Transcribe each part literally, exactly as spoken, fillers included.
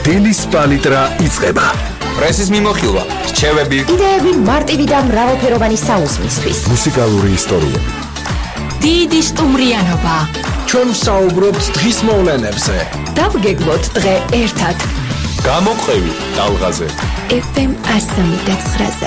დილის პალიტრა იწყება. პრესის მიმოხილვა, რჩევები, იდეები მარტივი და მრავალფეროვანი საუზმისთვის. მუსიკალური ისტორიები. დიდი სტუმრიანობა. ჩვენ ვსაუბრობთ დღის მოვლენებზე. დავგეგმოთ დღე ერთად. გამოყევი ტალღაზე. ეფ ემ ასამი და ცხრაზე.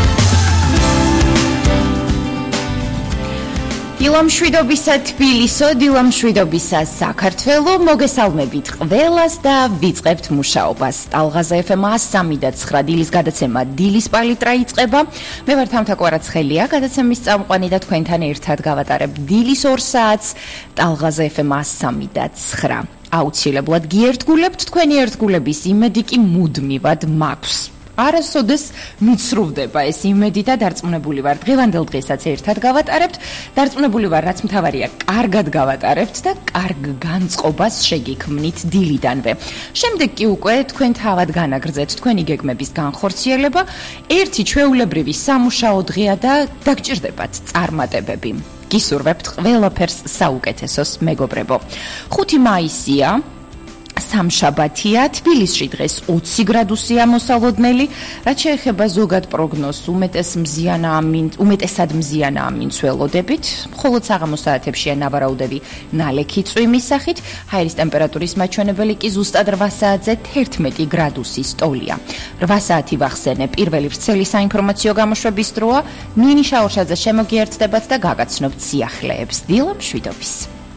დილამშვიდობისა თბილისო, დილამშვიდობისა საქართველო, მოგესალმებით ყველას და ვიწყებთ მუშაობას. ტალღაზე ეფ ემ ასამი და ცხრა დილის გადაცემა დილის პალიტრა იწყება. მე ვარ თამთა კვარაცხელია, გადაცემის წამყვანი და თქვენთან ერთად გავატარებ დილის ორ საათს ტალღაზე ეფ ემ ასამი და ცხრა. აუცილებლად გიერთგულებთ, თქვენი ერთგულების იმედი კი მუდმივად მაქვს. არასოდეს მიცრუვდება ეს იმედი და დარწმუნებული ვარ, დღევანდელ დღესაც ერთად გავატარებთ. დარწმუნებული ვარ, რაც მთავარია, კარგად გავატარებთ და კარგ განწყობას შეგიქმნით დილიდანვე. შემდეგ კი უკვე თქვენ თავად განაგრძეთ თქვენი გეგმების განხორციელება. ერთი ჩვეულებრივი სამუშაო დღეა და დაგჭირდებათ წარმატებები. გისურვებთ ყველაფერს საუკეთესოს, მეგობრებო. ხუთი მაისია. სამშაბათია, თბილისში დღეს ოცი გრადუსია მოსალოდნელი, რაც შეეხება ზოგად პროგნოზს, უმეტეს მზიანა ამინც, უმეტესად მზიანა ამინცველოდებით, მხოლოდ საღამოს საათებშია ნავარაუდები ნალექი წვიმის სახით, ჰაერის ტემპერატურის მაჩვენებელი კი ზუსტად რვა საათზე თერთმეტი გრადუსის ტოლია. რვა საათი ვახსენე, პირველი ვრცელი საინფორმაციო გამოშვების დროა, ნინი შაურშაძე შემოგიერთდებათ და გაგაცნობთ სიახლეებს. დილამშვიდობის.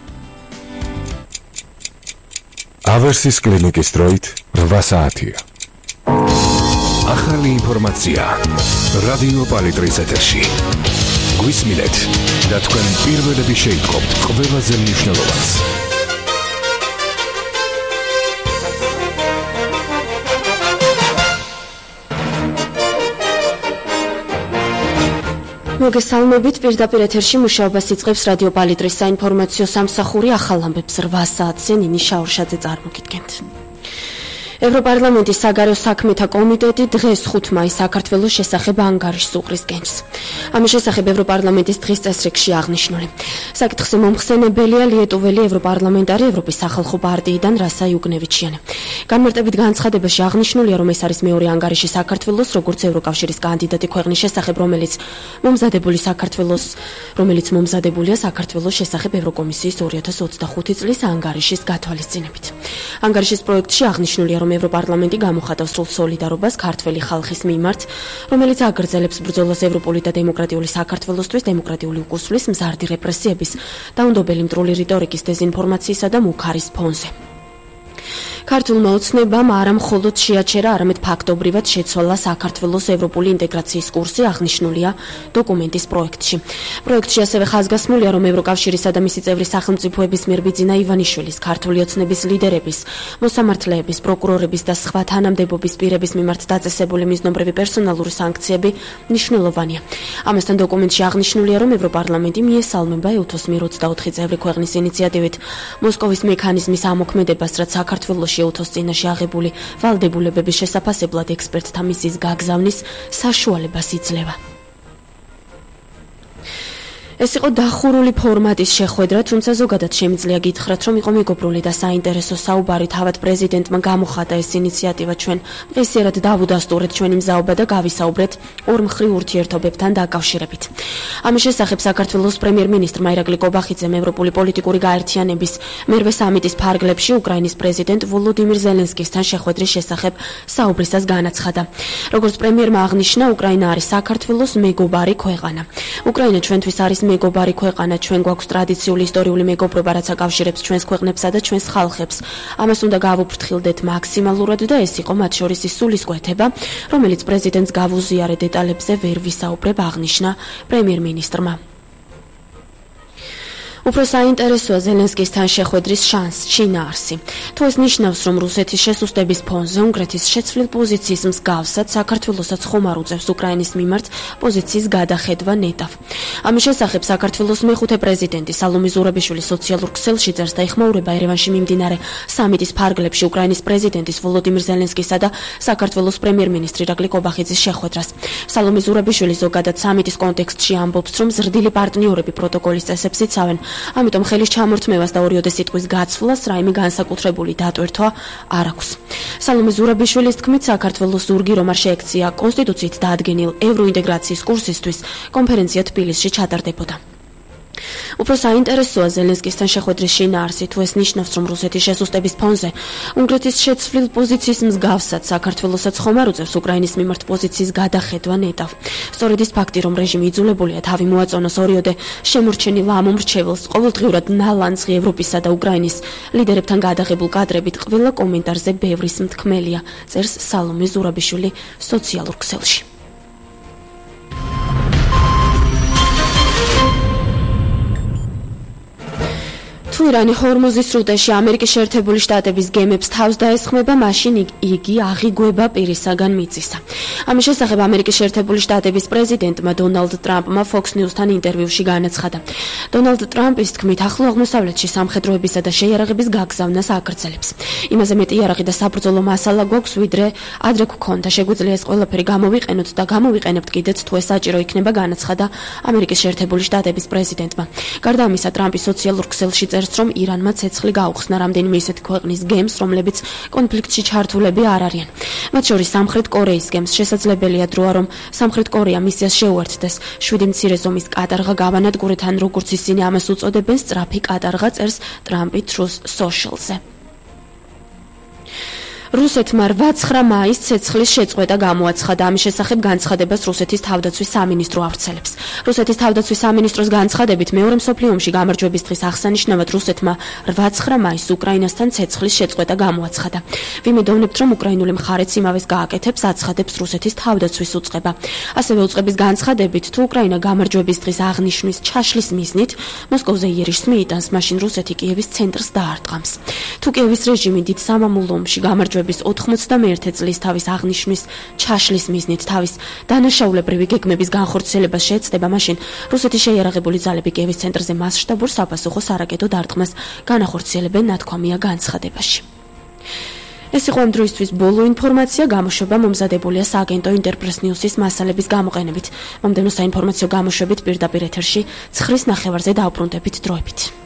ავერსის კლინიკის დროით რვა საათია. ახალი ინფორმაცია რადიო პალიტრის ეთერში. გვისმინეთ და თქვენ პირველები შეიტყობთ ყველაზე მნიშვნელოვანს. მოგესალმებით, პირდაპირ ეთერში მუშაობას იწყებს რადიო პალიტრის საინფორმაციო სამსახური. ახალ ამბებს რვა საათზე ნინი შაურშაძე წარმოგიდგენთ. ევროპარლამენტის საგარეო საქმეთა კომიტეტი დღეს ხუთ მაისს საქართველოს შესახებ ანგარიშს უყრის გენჯს. ამის შესახებ ევროპარლამენტის დღის წესრიგში აღნიშნული. საკითხზე მომხსენებელია ლიეტუველი ევროპარლამენტარი ევროპის სახალხო პარტიიდან რასა იუგნევიჩიანი. განმარტებით განცხადებაში აღნიშნულია, რომ ეს არის მეორე ანგარიში საქართველოს, როგორც ევროკავშირის კანდიდატი ქვეყნის შესახებ, რომელიც მომზადებული საქართველოს, რომელიც მომზადებულია საქართველოს შესახებ ევროკომისიის ორი ათას ოცდახუთი წლის ანგარიშის გათვალისწინებით. ანგარიშის პროექტში აღნიშნულია, რომ ევროპარლამენტი გამოხატავს სრულ სოლიდარობას ქართველი ხალხის მიმართ, რომელიც აგრძელებს ბრძოლას ევროპული და დემოკრატიული საქართველოსთვის დემოკრატიული უკუსვლის, მზარდი რეპრესიების, დაუნდობელი მტრული რიტორიკის, დეზინფორმაციისა და მუქარის ფონზე. ქართულმა ოცნებამ არა მხოლოდ შეაჩერა, არამედ ფაქტობრივად შეცვალა საქართველოს ევროპული ინტეგრაციის კურსი, აღნიშნულია დოკუმენტის პროექტში. პროექტში ასევე ხაზგასმულია, რომ ევროკავშირისა და მისი წევრი სახელმწიფოების მიერ ბიძინა ივანიშვილის, ქართული ოცნების ლიდერების, მოსამართლეების, პროკურორების და სხვა თანამდებობის პირების მიმართ დაწესებული მიზნობრივი პერსონალური სანქციები მნიშვნელოვანია. ამასთან დოკუმენტში აღნიშნულია, რომ ევროპარლამენტი მიესალმება ევთოს მიერ ოცდაოთხი წევრი ქვეყნის ინიციატივით მოსკოვის მექანიზმის ამოქმედებას, რაც საქართველოს ევთოს წინაშე აღებული ვალდებულებების შესაფასებლად ექსპერტთა მისიის გაგზავნის საშუალებას იძლევა. ეს იყო დახურული ფორმატის შეხვედრა, თუმცა ზოგადად შემიძლია გითხრათ, რომ იყო მეგობრული და საინტერესო საუბარი. თავად პრეზიდენტმა გამოხატა ეს ინიციატივა, ჩვენ მყისიერად დავუდასტურეთ ჩვენი მზაობა და გავისაუბრეთ ორმხრივ ურთიერთობებთან დაკავშირებით. ამის შესახებ საქართველოს პრემიერ-მინისტრმა ირაკლი კობახიძემ ევროპული პოლიტიკური გაერთიანების მერვე სამიტის ფარგლებში უკრაინის პრეზიდენტ ვოლოდიმირ ზელენსკისთან შეხვედრის შესახებ საუბრისას განაცხადა. როგორც პრემიერმა აღნიშნა, უკრაინა არის საქართველოს მეგობარი ქვეყანა. უკრაინა ჩვენთვის არის მეგობარი ქვეყანა, ჩვენ გვაქვს ტრადიციული ისტორიული მეგობრობა, რაც აკავშირებს ჩვენს ქვეყნებსა და ჩვენს ხალხებს. ამას უნდა გავუფრთხილდეთ მაქსიმალურად და ეს იყო მათ შორის ის სულისკვეთება, რომელიც პრეზიდენტს გავუზიარე დეტალებზე ვერ ვისაუბრებ, აღნიშნა პრემიერ-მინისტრმა. უფრო საინტერესოა ზელენსკისთან შეხვედრის შანსი, შინაარსი. თუ ეს ნიშნავს, რომ რუსეთის შესუსტების ფონზე უნგრეთის შეცვლილ პოზიციის მსგავსად საქართველოსაც ხომარ უწევს უკრაინის მიმართ პოზიციის გადახედვა ნეტავ. ამის შესახებ საქართველოს მეხუთე პრეზიდენტი სალომე ზურაბიშვილი სოციალურ ქსელში წერს და იხმაურება ერევანში მიმდინარე სამიტის ფარგლებში უკრაინის პრეზიდენტის ვოლოდიმირ ზელენსკისა და საქართველოს პრემიერ-მინისტრი ირაკლი კობახიძის შეხვედრას. სალომე ზურაბიშვილი ზოგადად სამიტის კონტექსტში ამბობს, რომ ზრდილი პარტნიორები პროტოკოლის წესებს იცავენ, ამიტომ ხელის ჩამორთმევას და ორიოდე სიტყვის გაცვლას რაიმე განსაკუთრებული დატვირთვა არ აქვს. სალომე ზურაბიშვილის თქმით, საქართველოს ზურგი რომ არ შეექცია კონსტიტუციით დაადგენილ ევროინტეგრაციის კურსისთვის, კონფერენცია თბილისში ჩატარდებოდა. უფრო საინტერესოა ზელენსკისთან შეხვედრის შინაარსი, თუ ეს ნიშნავს, რომ რუსეთის შესუსტების ფონზე უნგრეთის შეცვლილ პოზიციის მსგავსად საქართველოსაც ხომ არ უწევს უკრაინის მიმართ პოზიციის გადახედვა ნეტავ. სწორედ ის ფაქტი, რომ რეჟიმი იძულებულია თავი მოაწონოს ორიოდე შემორჩენილ ამ მრჩეველს, ყოველდღიურად ნალანძღი ევროპისა და უკრაინის ლიდერებთან გადაღებულ კადრებით ყველა კომენტარზე ბევრის მთქმელია, წერს სალომე ზურაბიშვილი სოციალურ ქსელში. თუ ირანი ჰორმუზის სრუტეში ამერიკის შეერთებული შტატების გემებს თავს დაესხმება, მაშინ იგი აღიგვება პირისაგან მიწისა. ამის შესახებ ამერიკის შეერთებული შტატების პრეზიდენტმა დონალდ ტრამპმა Fox News-თან ინტერვიუში განაცხადა. დონალდ ტრამპის თქმით, ახლო აღმოსავლეთში სამხედროებისა და შეიარაღების გაგზავნას აგრძელებს. იმაზე მეტი იარაღი და საბრძოლო მასალა გვაქვს, ვიდრე ადრე გვქონდა. შეგვიძლია ეს ყველაფერი გამოვიყენოთ და გამოვიყენებთ კიდეც, თუ ეს საჭირო იქნება, განაცხადა ამერიკის შეერთებული შტატების პრეზიდენტმა. გარდა ამისა, ტრამპი სოციალურ ქსელში წერს, რომ ირანმა ცეცხლი გაუხსნა რამდენიმე ისეთი ქვეყნის გემს, რომლებიც კონფლიქტში ჩართულები არ არიან. მათ შორის სამხრეთ კორეის გემს. შესაძლებელია დროა, რომ სამხრეთ კორეა მისიას შეუერთდეს. შვიდი მცირე ზომის კატარღა გავანადგურეთ, ან როგორც ისინი ამას უწოდებენ, სწრაფი კატარღა, წერს ტრამპი Truth Social-ზე. რუსეთმა რვაცხრა მაისს ცეცხლის შეწყვეტა გამოაცხადა. ამის შესახებ განცხადებას რუსეთის თავდაცვის სამინისტრო ავრცელებს. რუსეთის თავდაცვის სამინისტროს განცხადებით, მეორე მსოფლიო ომში გამარჯვების დღის აღსანიშნავად რუსეთმა რვაცხრა მაისს უკრაინასთან ცეცხლის შეწყვეტა გამოაცხადა. ვიმედოვნებთ, რომ უკრაინული მხარეც იმავეს გააკეთებს, აცხადებს რუსეთის თავდაცვის უწყება. ასევე უწყების განცხადებით, თუ უკრაინა გამარჯვების დღის აღნიშვნის ჩაშლის მიზნით მოსკოვზე იერიშს მიიტანს, მაშინ რუსეთი კიევის ცენტრს დაარტყამს. თუ კიევის რეჟიმი დიდ სამამულო ომში გამარჯვების ოთხმოცდამეერთე წლის თავის აღნიშვნის ჩაშლის მიზნით თავის დანაშაულებრივი გეგმების განხორციელებას შეეცდება, მაშინ რუსეთის შეიარაღებული ძალები კიევის ცენტრზე მასშტაბურ საფასუხო სარაკეტო დარტყმას განახორციელებენ, ნათქვამია განცხადებაში. ეს იყო ამ დროისთვის ბოლო ინფორმაცია. გამოშვება მომზადებულია სააგენტო ინტერპრეს ნიუსის მასალების გამოყენებით. მომდევნო საინფორმაციო გამოშვებით პირდაპირ ეთერში ცხრის ნახევარზე დავბრუნდებით დროებით.